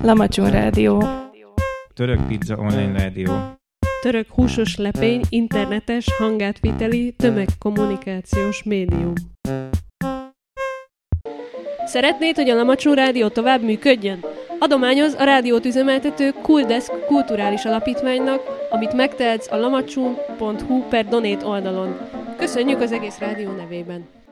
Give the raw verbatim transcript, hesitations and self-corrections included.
Lamacson Rádió. Török Pizza Online Rádió. Török húsos lepény, internetes, hangátviteli, tömegkommunikációs médium. Szeretnéd, hogy a Lamacson Rádió tovább működjön? Adományoz a rádiót üzemeltető Cooldesk kulturális alapítványnak, amit megtehetsz a lamacson pont hu per donate oldalon. Köszönjük az egész rádió nevében!